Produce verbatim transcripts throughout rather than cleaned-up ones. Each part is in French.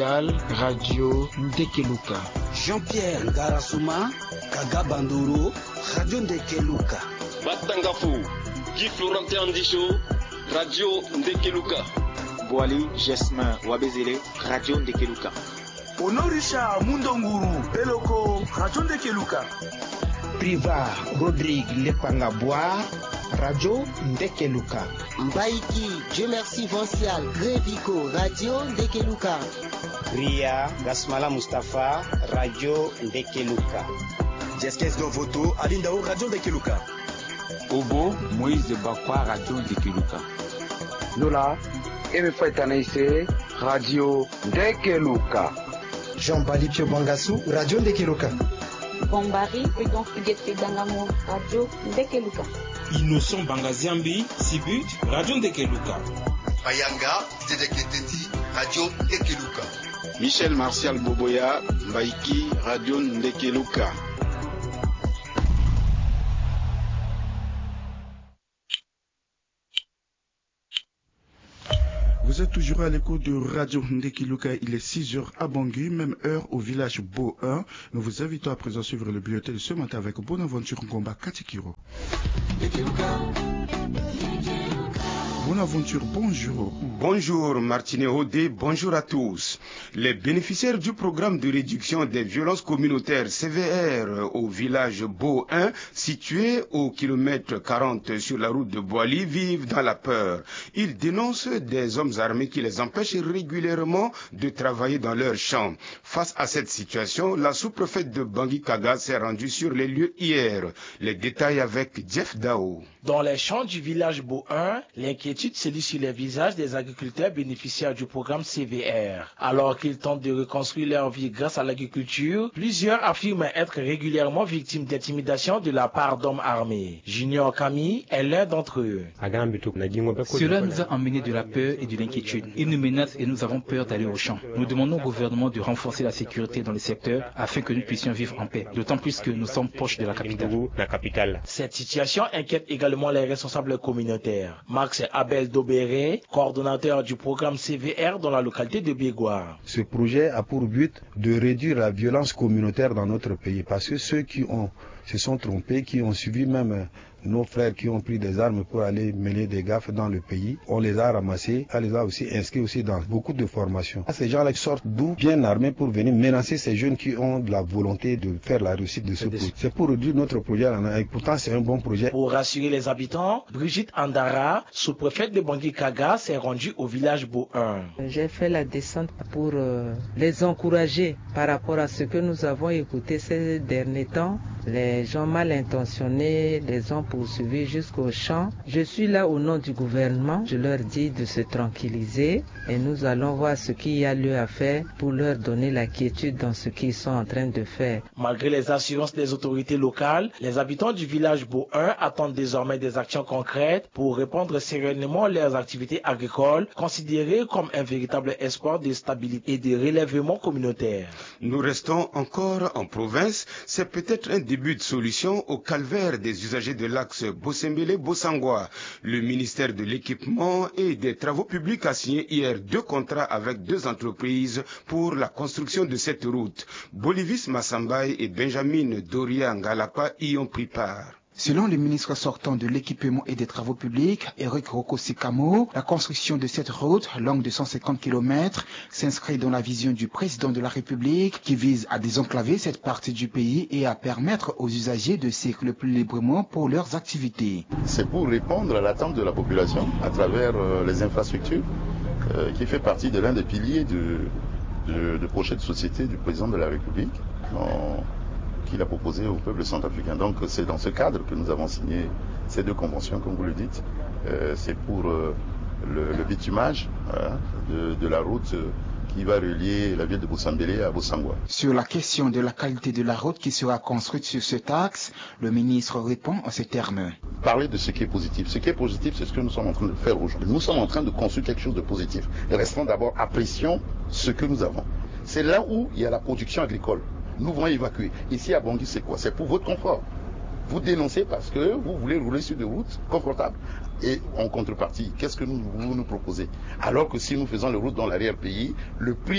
mondiale, Radio Ndekeluka. Jean-Pierre Ngarasuma, Kaga Bandoro, Radio Ndekeluka. Batangafu, Guy Florentin Ndicho, Radio Ndekeluka. Boali Jesmin Wabezele, Radio Ndekeluka. Honorisha Mundonguru, Eloko, Radio Ndekeluka. Priva Rodrigue Lepangabwa, Radio Ndekeluka. Mbaiki Dieu merci Vincial Grévico, Radio Ndekeluka. Ria Gasmala Mustafa, Radio Ndekeluka. Jeskes Dovoto, Alindao, Radio Ndekeluka. Obo Moïse Bakwa, Radio Ndekeluka. Nola Emefetanaise, Radio Ndekeluka. Jean-Bali Bangassou, Radio Ndekeluka. Bombari Prudence Huguette Dangamo, Radio Ndekeluka. Innocent Bangaziambi, Sibut, Radio Ndekeluka. Bayanga, Zedeketeti, Radio Ndekeluka. Michel Martial Boboya, Mbaiki, Radio Ndekeluka. Vous êtes toujours à l'écoute de Radio Ndekeluka, il est six heures à Bangui, même heure au village Beau un. Nous vous invitons à présent suivre le bulletin de ce matin avec Bonaventure Ngomba Katikiro. Bonaventure, bonjour. Bonjour Martinet Hodé, bonjour à tous. Les bénéficiaires du programme de réduction des violences communautaires C V R au village Beau un, situé au kilomètre quarante sur la route de Boali, vivent dans la peur. Ils dénoncent des hommes armés qui les empêchent régulièrement de travailler dans leurs champs. Face à cette situation, la sous-préfète de Bangui Kaga s'est rendue sur les lieux hier. Les détails avec Jeff Dao. Dans les champs du village Beau un, l'inquiétude se lit sur les visages des agriculteurs bénéficiaires du programme C V R. Alors qu'ils tentent de reconstruire leur vie grâce à l'agriculture, plusieurs affirment être régulièrement victimes d'intimidation de la part d'hommes armés. Junior Kami est l'un d'entre eux. Cela nous a emmené de la peur et de l'inquiétude. Ils nous menacent et nous avons peur d'aller au champ. Nous demandons au gouvernement de renforcer la sécurité dans les secteurs afin que nous puissions vivre en paix, d'autant plus que nous sommes proches de la capitale. Cette situation inquiète également les responsables communautaires. Max Abel Dobéré, coordonnateur du programme C V R dans la localité de Bégoire. Ce projet a pour but de réduire la violence communautaire dans notre pays parce que ceux qui ont, se sont trompés, qui ont suivi même nos frères qui ont pris des armes pour aller mêler des gaffes dans le pays, on les a ramassés, on les a aussi inscrits aussi dans beaucoup de formations. Ces gens-là sortent d'où bien armés pour venir menacer ces jeunes qui ont de la volonté de faire la réussite de ce projet. C'est pour réduire notre projet, et pourtant c'est un bon projet. Pour rassurer les habitants, Brigitte Andara, sous-préfète de Bangui Kaga, s'est rendue au village Beau un. J'ai fait la descente pour euh, les encourager par rapport à ce que nous avons écouté ces derniers temps. Les gens mal intentionnés les ont poursuivis jusqu'au champ. Je suis là au nom du gouvernement. Je leur dis de se tranquilliser et nous allons voir ce qu'il y a lieu à faire pour leur donner la quiétude dans ce qu'ils sont en train de faire. Malgré les assurances des autorités locales, les habitants du village Beau un attendent désormais des actions concrètes pour répondre sereinement leurs activités agricoles, considérées comme un véritable espoir de stabilité et de relèvement communautaire. Nous restons encore en province. C'est peut-être un début de solution au calvaire des usagers de l'axe Bossembélé-Bossangwa. Le ministère de l'Équipement et des Travaux publics a signé hier deux contrats avec deux entreprises pour la construction de cette route. Bolivis Massambay et Benjamin Doria Ngalapa y ont pris part. Selon le ministre sortant de l'Équipement et des Travaux publics, Eric Roko Sikamo, la construction de cette route, longue de cent cinquante kilomètres, s'inscrit dans la vision du président de la République qui vise à désenclaver cette partie du pays et à permettre aux usagers de circuler plus librement pour leurs activités. C'est pour répondre à l'attente de la population à travers euh, les infrastructures euh, qui fait partie de l'un des piliers de, de, de projet de société du président de la République. En, qu'il a proposé au peuple centrafricain. Donc c'est dans ce cadre que nous avons signé ces deux conventions, comme vous le dites. Euh, c'est pour euh, le, le bitumage hein, de, de la route euh, qui va relier la ville de Bossambélé à Bossangwa. Sur la question de la qualité de la route qui sera construite sur cet axe, le ministre répond en ces termes. Parler de ce qui est positif. Ce qui est positif, c'est ce que nous sommes en train de faire aujourd'hui. Nous sommes en train de construire quelque chose de positif. Et restons d'abord, apprécions ce que nous avons. C'est là où il y a la production agricole. Nous voulons évacuer. Ici à Bangui, c'est quoi? C'est pour votre confort. Vous dénoncez parce que vous voulez rouler sur des routes confortables. Et en contrepartie, qu'est-ce que nous, vous nous proposez? Alors que si nous faisons les routes dans l'arrière-pays, le prix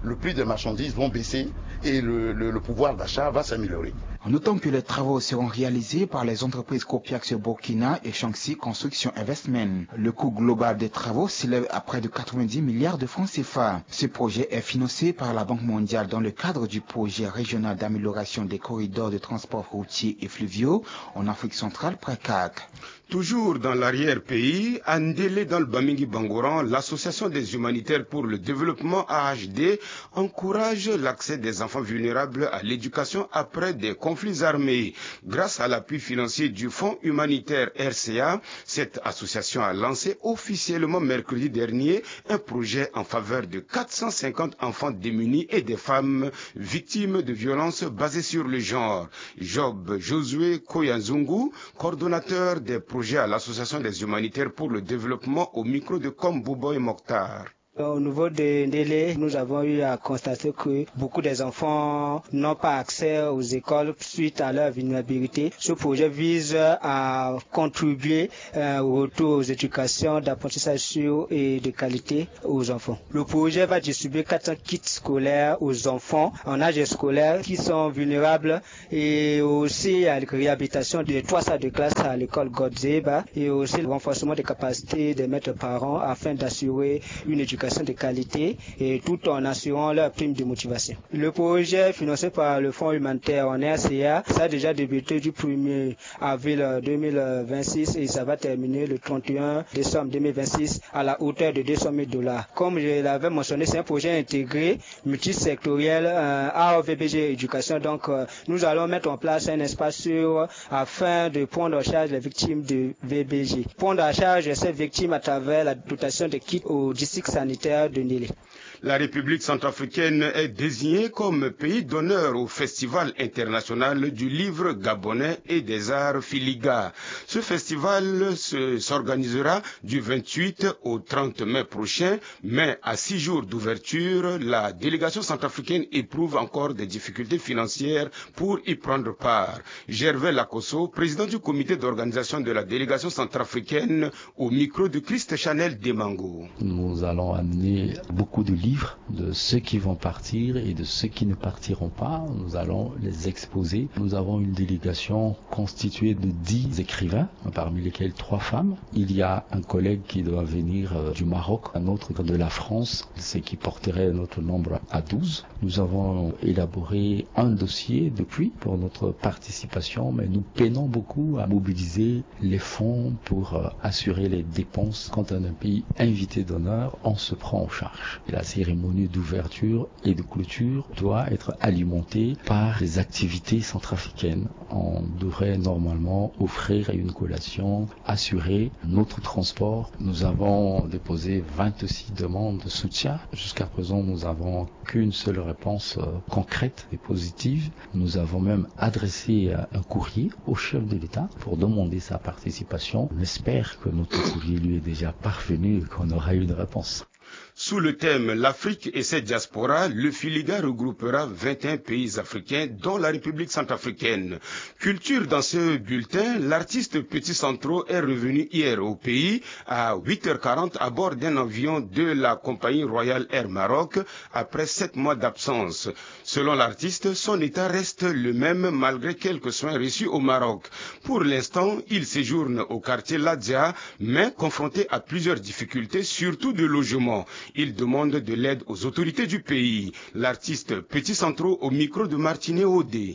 le prix des marchandises vont baisser et le, le, le pouvoir d'achat va s'améliorer. Notons que les travaux seront réalisés par les entreprises Copiax Burkina et Shaanxi Construction Investment. Le coût global des travaux s'élève à près de quatre-vingt-dix milliards de francs C F A. Ce projet est financé par la Banque mondiale dans le cadre du projet régional d'amélioration des corridors de transport routier et fluviaux en Afrique centrale, PRECAC. Toujours dans l'arrière-pays, à Ndélé dans le Bamingui Bangoran, l'association des humanitaires pour le développement A H D encourage l'accès des enfants vulnérables à l'éducation après des conflits armés. Grâce à l'appui financier du Fonds humanitaire R C A, cette association a lancé officiellement mercredi dernier un projet en faveur de quatre cent cinquante enfants démunis et des femmes victimes de violences basées sur le genre. Job Josué Koyanzungu, coordonnateur des projets à l'association des humanitaires pour le développement au micro de Komboubo et Mokhtar. Au niveau de Ndélé, nous avons eu à constater que beaucoup des enfants n'ont pas accès aux écoles suite à leur vulnérabilité. Ce projet vise à contribuer euh, au retour aux éducations d'apprentissage sûr et de qualité aux enfants. Le projet va distribuer quatre cents kits scolaires aux enfants en âge scolaire qui sont vulnérables et aussi à la réhabilitation de trois salles de classe à l'école Godzeba et aussi le renforcement des capacités des maîtres parents afin d'assurer une éducation de qualité et tout en assurant leur prime de motivation. Le projet financé par le Fonds humanitaire en R C A, ça a déjà débuté du premier avril deux mille vingt-six et ça va terminer le trente et un décembre deux mille vingt-six à la hauteur de deux cent mille dollars. Comme je l'avais mentionné, c'est un projet intégré, multisectoriel, euh, A O V B G éducation. Donc euh, nous allons mettre en place un espace sûr afin de prendre en charge les victimes de V B G. Prendre en charge ces victimes à travers la dotation de kits au district sanitaire de Ndélé. La République centrafricaine est désignée comme pays d'honneur au Festival international du livre gabonais et des arts Filiga. Ce festival s'organisera du vingt-huit au trente mai prochain, mais à six jours d'ouverture, la délégation centrafricaine éprouve encore des difficultés financières pour y prendre part. Gervais Lakosso, président du comité d'organisation de la délégation centrafricaine, au micro de Christ Chanel Demango. Nous allons amener beaucoup de livres de ceux qui vont partir et de ceux qui ne partiront pas. Nous allons les exposer. Nous avons une délégation constituée de dix écrivains, parmi lesquels trois femmes. Il y a un collègue qui doit venir du Maroc, un autre de la France, ce qui porterait notre nombre à douze. Nous avons élaboré un dossier depuis pour notre participation, mais nous peinons beaucoup à mobiliser les fonds pour assurer les dépenses. Quand on est un pays invité d'honneur, on se prend en charge. Et la cérémonie d'ouverture et de clôture doit être alimentée par les activités centrafricaines. On devrait normalement offrir une collation, assurer notre transport. Nous avons déposé vingt-six demandes de soutien. Jusqu'à présent, nous n'avons qu'une seule réponse euh, concrète et positive. Nous avons même adressé euh, un courrier au chef de l'État pour demander sa participation. On espère que notre courrier lui est déjà parvenu et qu'on aura une réponse. Sous le thème « L'Afrique et ses diasporas », le Filiga regroupera vingt et un pays africains, dont la République centrafricaine. Culture dans ce bulletin, l'artiste Petit Centro est revenu hier au pays à huit heures quarante à bord d'un avion de la compagnie Royal Air Maroc après sept mois d'absence. Selon l'artiste, son état reste le même malgré quelques soins reçus au Maroc. Pour l'instant, il séjourne au quartier Ladzia, mais confronté à plusieurs difficultés, surtout de logement. Il demande de l'aide aux autorités du pays. L'artiste Petit Centro au micro de Martinet Odé.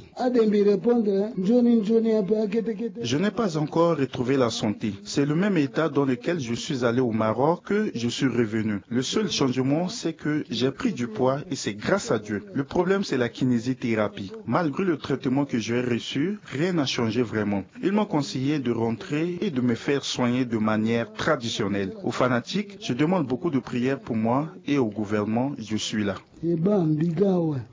Je n'ai pas encore retrouvé la santé. C'est le même état dans lequel je suis allé au Maroc que je suis revenu. Le seul changement, c'est que j'ai pris du poids et c'est grâce à Dieu. Le problème, c'est la kinésithérapie. Malgré le traitement que j'ai reçu, rien n'a changé vraiment. Ils m'ont conseillé de rentrer et de me faire soigner de manière traditionnelle. Aux fanatiques, je demande beaucoup de prières pour moi et au gouvernement, je suis là.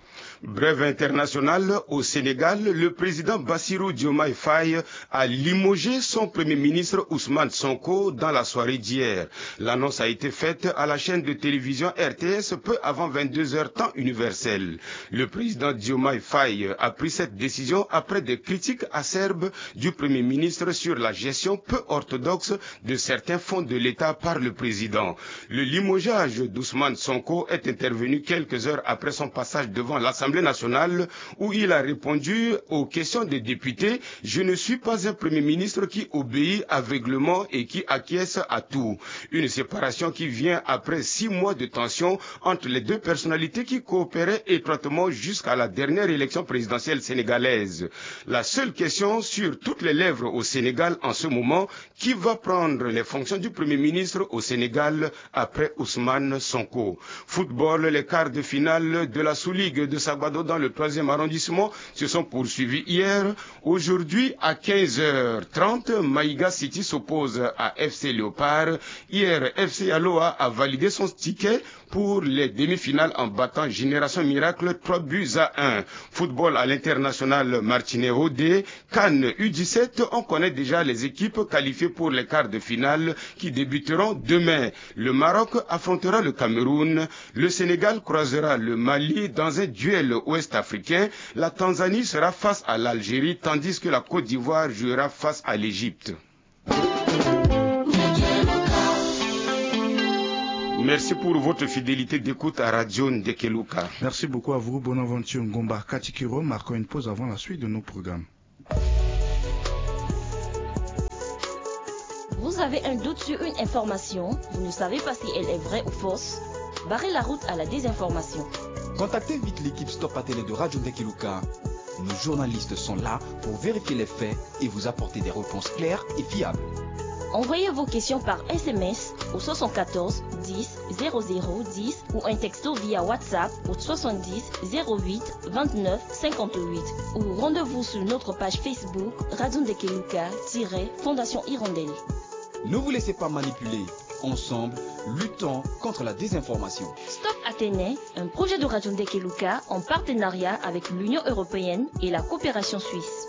Brève internationale au Sénégal, le président Bassirou Diomaye Faye a limogé son premier ministre Ousmane Sonko dans la soirée d'hier. L'annonce a été faite à la chaîne de télévision R T S peu avant vingt-deux heures temps universel. Le président Diomaye Faye a pris cette décision après des critiques acerbes du premier ministre sur la gestion peu orthodoxe de certains fonds de l'État par le président. Le limogeage d'Ousmane Sonko est intervenu quelques heures après son passage devant l'Assemblée nationale où il a répondu aux questions des députés « Je ne suis pas un premier ministre qui obéit aveuglément et qui acquiesce à tout ». Une séparation qui vient après six mois de tension entre les deux personnalités qui coopéraient étroitement jusqu'à la dernière élection présidentielle sénégalaise. La seule question sur toutes les lèvres au Sénégal en ce moment, qui va prendre les fonctions du premier ministre au Sénégal après Ousmane Sonko? Football, les quarts de finale de la sous-ligue de Sabado dans le troisième arrondissement se sont poursuivis hier. Aujourd'hui, à quinze heures trente, Maïga City s'oppose à F C Léopard. Hier, F C Aloha a validé son ticket pour les demi-finales en battant Génération Miracle trois buts à un. Football à l'international Martinez D. Cannes U dix-sept, on connaît déjà les équipes qualifiées pour les quarts de finale qui débuteront demain. Le Maroc affrontera le Cameroun. Le Sénégal croisera le Mali dans un duel ouest-africain. La Tanzanie sera face à l'Algérie tandis que la Côte d'Ivoire jouera face à l'Égypte. Merci pour votre fidélité d'écoute à Radio Ndekeluka. Merci beaucoup à vous. Bonne aventure Ngomba Katikiro. Marquons une pause avant la suite de nos programmes. Vous avez un doute sur une information, vous ne savez pas si elle est vraie ou fausse? Barrez la route à la désinformation. Contactez vite l'équipe Stop à Télé de Radio Ndekeluka. Nos journalistes sont là pour vérifier les faits et vous apporter des réponses claires et fiables. Envoyez vos questions par S M S au soixante-quatorze dix zéro zéro dix ou un texto via WhatsApp au soixante-dix zéro huit vingt-neuf cinquante-huit ou rendez-vous sur notre page Facebook Radio Ndekeluka-Fondation Hirondelle. Ne vous laissez pas manipuler. Ensemble, luttons contre la désinformation. Stop Athénée, un projet de Radio Ndekeluka en partenariat avec l'Union européenne et la coopération suisse.